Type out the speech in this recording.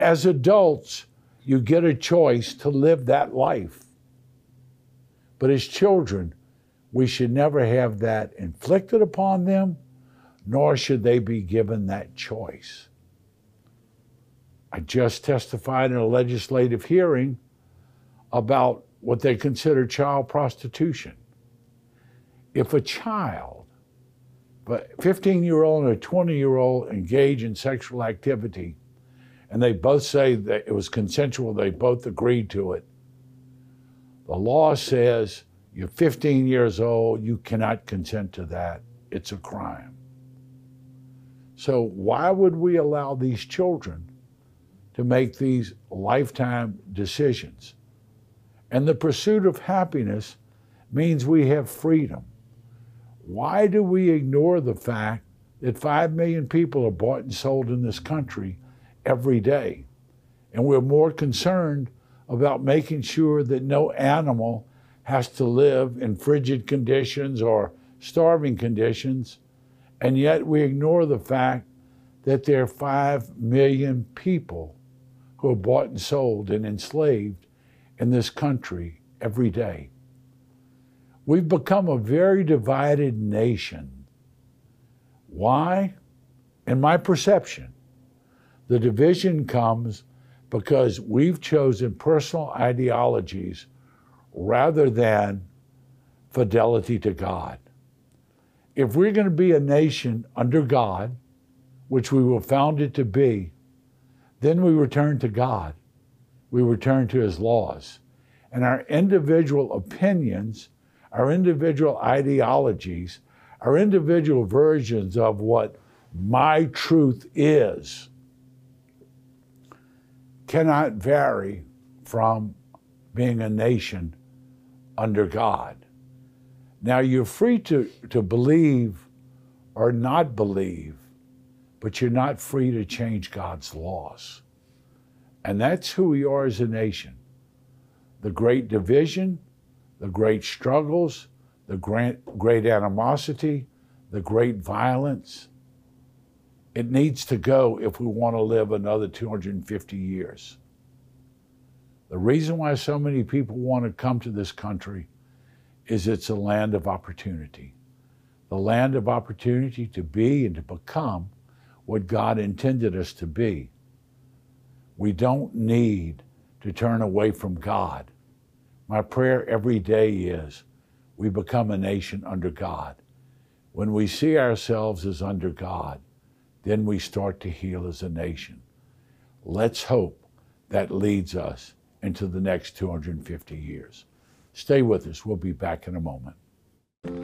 As adults, you get a choice to live that life. But as children, we should never have that inflicted upon them, nor should they be given that choice. I just testified in a legislative hearing about what they consider child prostitution. If a child, a 15-year-old and a 20-year-old engage in sexual activity, and they both say that it was consensual, they both agreed to it, the law says you're 15 years old, you cannot consent to that. It's a crime. So why would we allow these children to make these lifetime decisions? And the pursuit of happiness means we have freedom. Why do we ignore the fact that 5 million people are bought and sold in this country every day? And we're more concerned about making sure that no animal has to live in frigid conditions or starving conditions, and yet we ignore the fact that there are 5 million people who are bought and sold and enslaved in this country every day. We've become a very divided nation. Why? In my perception, the division comes because we've chosen personal ideologies rather than fidelity to God. If we're going to be a nation under God, which we were founded to be, then we return to God. We return to His laws. And our individual opinions, our individual ideologies, our individual versions of what my truth is cannot vary from being a nation under God. Now, you're free to believe or not believe, but you're not free to change God's laws. And that's who we are as a nation. The great division, the great struggles, the great animosity, the great violence, it needs to go if we want to live another 250 years. The reason why so many people want to come to this country is it's a land of opportunity. The land of opportunity to be and to become what God intended us to be. We don't need to turn away from God. My prayer every day is we become a nation under God. When we see ourselves as under God, then we start to heal as a nation. Let's hope that leads us into the next 250 years. Stay with us. We'll be back in a moment.